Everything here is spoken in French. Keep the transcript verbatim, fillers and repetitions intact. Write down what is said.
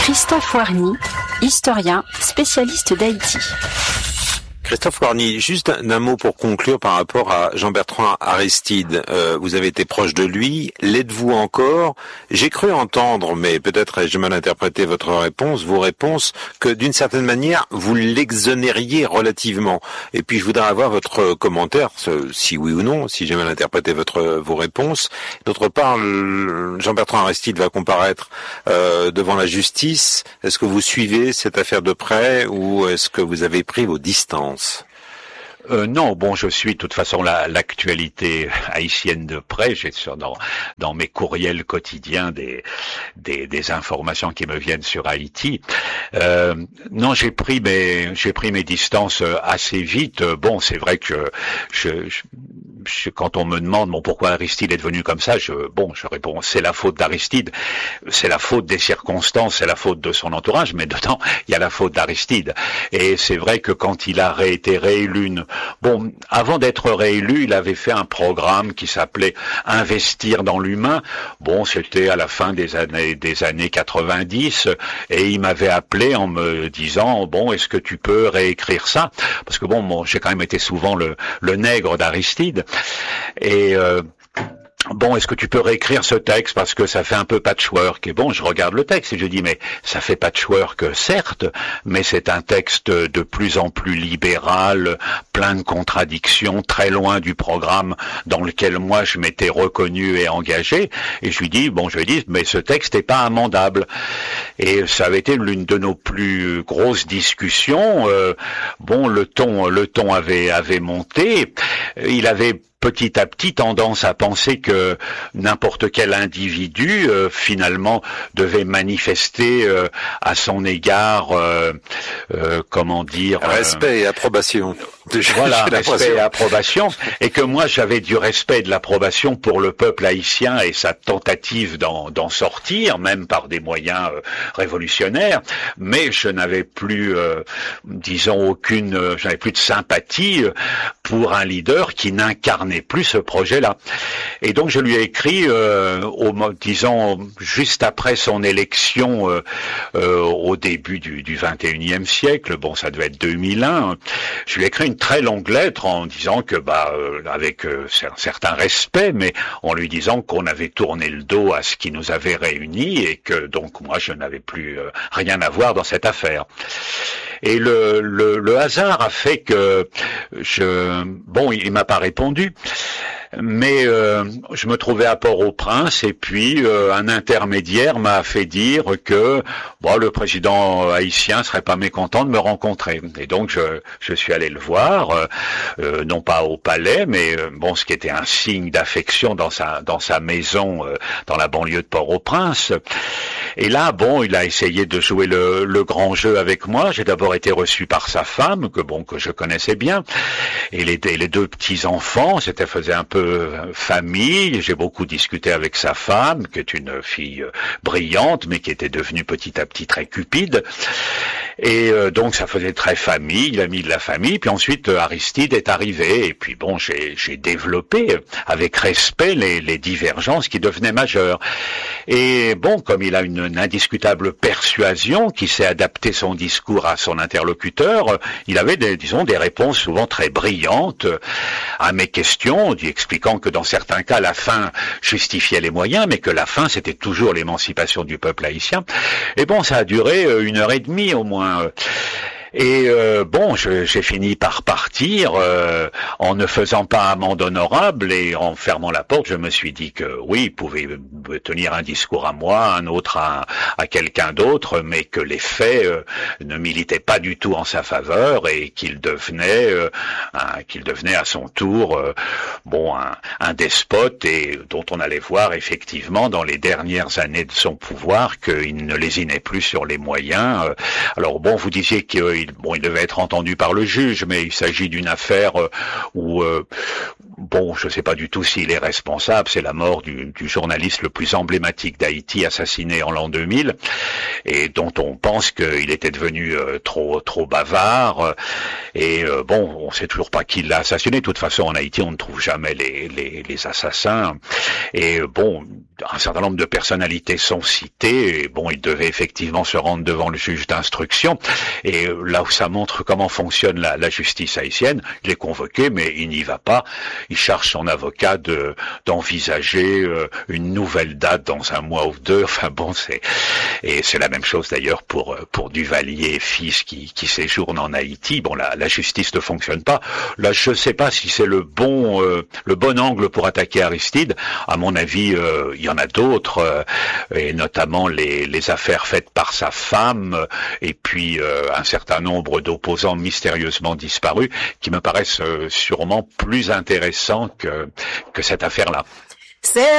Christophe Warny, historien, spécialiste d'Haïti. Christophe Warny, juste un, un mot pour conclure par rapport à Jean-Bertrand Aristide. Euh, vous avez été proche de lui, l'êtes-vous encore? J'ai cru entendre, mais peut-être ai-je mal interprété votre réponse, vos réponses, que d'une certaine manière, vous l'exonériez relativement. Et puis je voudrais avoir votre commentaire, si oui ou non, si j'ai mal interprété votre vos réponses. D'autre part, Jean-Bertrand Aristide va comparaître euh, devant la justice. Est-ce que vous suivez cette affaire de près ou est-ce que vous avez pris vos distances? Euh, non, bon, je suis de toute façon la, l'actualité haïtienne de près. J'ai sur, dans, dans mes courriels quotidiens des, des, des informations qui me viennent sur Haïti. Euh, non, j'ai pris mes, j'ai pris mes distances assez vite. Bon, c'est vrai que je, je, je, quand on me demande bon pourquoi Aristide est devenu comme ça, je, bon, je réponds c'est la faute d'Aristide, c'est la faute des circonstances, c'est la faute de son entourage, mais dedans il y a la faute d'Aristide. Et c'est vrai que quand il a été réélu, une, bon, avant d'être réélu, il avait fait un programme qui s'appelait Investir dans l'humain. Bon, c'était à la fin des années des années quatre-vingt-dix, et il m'avait appelé en me disant bon, est-ce que tu peux réécrire ça? Parce que bon, bon j'ai quand même été souvent le, le nègre d'Aristide. Et euh, bon, est-ce que tu peux réécrire ce texte parce que ça fait un peu patchwork? Et bon, je regarde le texte et je dis mais ça fait patchwork certes, mais c'est un texte de plus en plus libéral, plein de contradictions, très loin du programme dans lequel moi je m'étais reconnu et engagé. Et je lui dis bon, je lui dis mais ce texte n'est pas amendable. Et ça avait été l'une de nos plus grosses discussions. Euh, bon, le ton, le ton avait avait monté. Il avait petit à petit tendance à penser que n'importe quel individu euh, finalement devait manifester euh, à son égard euh, euh, comment dire respect euh, et approbation. Voilà, respect et approbation, et que moi j'avais du respect et de l'approbation pour le peuple haïtien et sa tentative d'en, d'en sortir, même par des moyens euh, révolutionnaires, mais je n'avais plus, euh, disons, aucune, euh, je n'avais plus de sympathie pour un leader qui n'incarnait plus ce projet-là. Et donc je lui ai écrit, euh, au, disons, juste après son élection euh, euh, au début du, du vingt et unième siècle, bon ça devait être deux mille un, je lui ai écrit une très longue lettre en disant que, bah, euh, avec euh, un certain respect, mais en lui disant qu'on avait tourné le dos à ce qui nous avait réunis et que donc moi je n'avais plus euh, rien à voir dans cette affaire. Et le, le, le hasard a fait que je, bon, il, il m'a pas répondu. Mais euh, je me trouvais à Port-au-Prince et puis euh, un intermédiaire m'a fait dire que bon, le président haïtien serait pas mécontent de me rencontrer. Et donc je, je suis allé le voir, euh, euh, non pas au palais, mais euh, bon, ce qui était un signe d'affection dans sa dans sa maison euh, dans la banlieue de Port-au-Prince. Et là, bon, il a essayé de jouer le, le grand jeu avec moi. J'ai d'abord été reçu par sa femme, que bon, que je connaissais bien, et les, les deux petits enfants. C'était faisait un peu famille. J'ai beaucoup discuté avec sa femme, qui est une fille brillante, mais qui était devenue petit à petit très cupide. Et euh, donc ça faisait très famille, l'ami de la famille. Puis ensuite Aristide est arrivé, et puis bon, j'ai, j'ai développé avec respect les, les divergences qui devenaient majeures. Et bon, comme il a une, une indiscutable persuasion, qui sait adapter son discours à son interlocuteur, il avait des, disons, des réponses souvent très brillantes à mes questions, expliquant que dans certains cas la fin justifiait les moyens, mais que la fin c'était toujours l'émancipation du peuple haïtien. Et bon, ça a duré une heure et demie au moins. Et euh, bon, je, j'ai fini par partir euh, en ne faisant pas amende honorable et en fermant la porte. Je me suis dit que oui, il pouvait tenir un discours à moi, un autre à, à quelqu'un d'autre, mais que les faits euh, ne militaient pas du tout en sa faveur et qu'il devenait, euh, un, qu'il devenait à son tour, euh, bon, un, un despote et dont on allait voir effectivement dans les dernières années de son pouvoir qu'il ne lésinait plus sur les moyens. Alors bon, vous disiez qu'il Bon, il devait être entendu par le juge, mais il s'agit d'une affaire où, euh, bon, je ne sais pas du tout s'il est responsable. C'est la mort du, du journaliste le plus emblématique d'Haïti, assassiné en l'an deux mille, et dont on pense qu'il était devenu euh, trop trop bavard. Et euh, bon, on ne sait toujours pas qui l'a assassiné. De toute façon, en Haïti, on ne trouve jamais les, les, les assassins. Et euh, bon, un certain nombre de personnalités sont citées. Et bon, il devait effectivement se rendre devant le juge d'instruction. Et euh, là où ça montre comment fonctionne la, la justice haïtienne, il est convoqué, mais il n'y va pas. Il charge son avocat de d'envisager euh, une nouvelle date dans un mois ou deux. Enfin bon, c'est et c'est la même chose d'ailleurs pour pour Duvalier fils qui qui séjourne en Haïti. Bon, la, la justice ne fonctionne pas. Là, je ne sais pas si c'est le bon euh, le bon angle pour attaquer Aristide. À mon avis, euh, il y en a d'autres, euh, et notamment les les affaires faites par sa femme, euh, et puis euh, un certain nombre d'opposants mystérieusement disparus, qui me paraissent euh, sûrement plus intéressants que que cette affaire-là. C'est